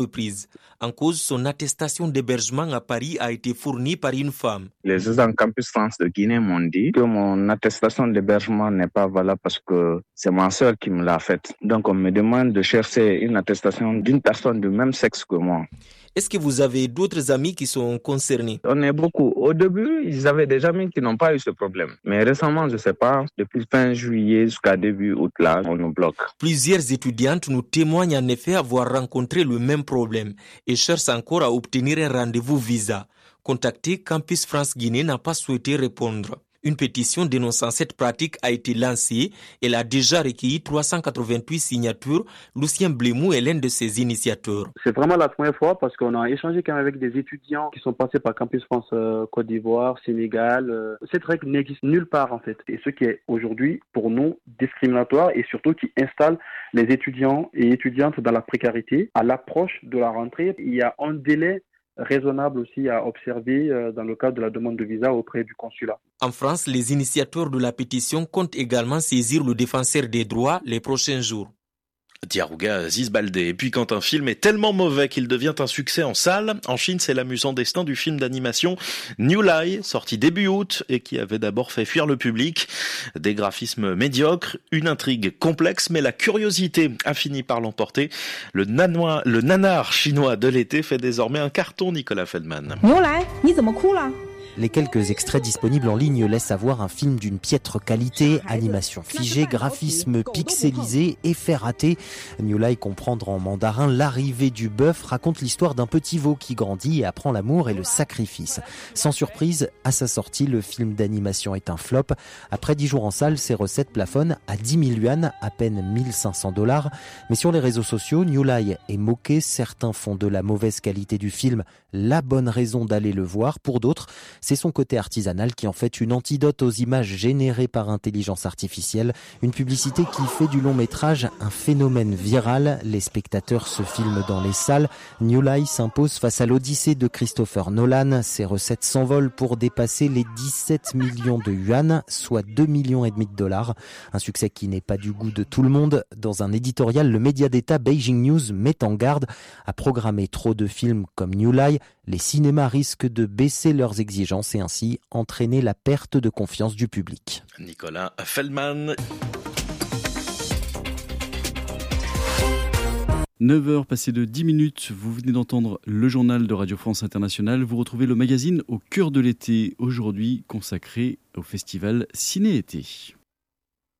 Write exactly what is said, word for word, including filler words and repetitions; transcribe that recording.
reprises. En cause, son attestation d'hébergement à Paris a été fournie par une femme. Les agents Campus France de Guinée m'ont dit que mon attestation d'hébergement n'est pas valable parce que c'est ma sœur qui me l'a faite. Donc on me demande de chercher une attestation d'une personne du même sexe que moi. Est-ce que vous avez d'autres amis qui sont concernés? On est beaucoup. Au début, ils avaient des amis qui n'ont pas eu ce problème. Mais récemment, je ne sais pas, depuis fin juillet jusqu'à début août, là, on nous bloque. Plusieurs étudiantes nous témoignent en effet avoir rencontré le même problème et cherchent encore à obtenir un rendez-vous visa. Contacté, Campus France Guinée n'a pas souhaité répondre. Une pétition dénonçant cette pratique a été lancée. Elle a déjà recueilli trois cent quatre-vingt-huit signatures. Lucien Blémou est l'un de ses initiateurs. C'est vraiment la première fois parce qu'on a échangé quand même avec des étudiants qui sont passés par Campus France euh, Côte d'Ivoire, Sénégal. Euh, cette règle n'existe nulle part en fait. Et ce qui est aujourd'hui pour nous discriminatoire et surtout qui installe les étudiants et étudiantes dans la précarité. À l'approche de la rentrée, il y a un délai raisonnable aussi à observer dans le cadre de la demande de visa auprès du consulat. En France, les initiateurs de la pétition comptent également saisir le défenseur des droits les prochains jours. Tiarouga Zizbaldé. Et puis quand un film est tellement mauvais qu'il devient un succès en salle, en Chine c'est l'amusant destin du film d'animation New Lie, sorti début août et qui avait d'abord fait fuir le public. Des graphismes médiocres, une intrigue complexe, mais la curiosité a fini par l'emporter. Le, nanois, le nanar chinois de l'été fait désormais un carton, Nicolas Feldman. New Lie, ni怎么哭了? Les quelques extraits disponibles en ligne laissent avoir un film d'une piètre qualité, animation figée, graphisme pixelisé, effets ratés. New Lie comprendre en mandarin l'arrivée du bœuf raconte l'histoire d'un petit veau qui grandit et apprend l'amour et le sacrifice. Sans surprise, à sa sortie, le film d'animation est un flop. Après dix jours en salle, ses recettes plafonnent à dix mille yuan, à peine mille cinq cents dollars. Mais sur les réseaux sociaux, New Lie est moqué. Certains font de la mauvaise qualité du film la bonne raison d'aller le voir. Pour d'autres, c'est son côté artisanal qui en fait une antidote aux images générées par intelligence artificielle. Une publicité qui fait du long métrage un phénomène viral. Les spectateurs se filment dans les salles. New Lie s'impose face à l'Odyssée de Christopher Nolan. Ses recettes s'envolent pour dépasser les dix-sept millions de yuan, soit deux millions et demi de dollars. Un succès qui n'est pas du goût de tout le monde. Dans un éditorial, le média d'État Beijing News met en garde. À programmer trop de films comme New Lie, les cinémas risquent de baisser leurs exigences et ainsi entraîner la perte de confiance du public. Nicolas Feldman. neuf heures passées de dix minutes, vous venez d'entendre le journal de Radio France Internationale. Vous retrouvez le magazine Au cœur de l'été, aujourd'hui consacré au festival Ciné-été.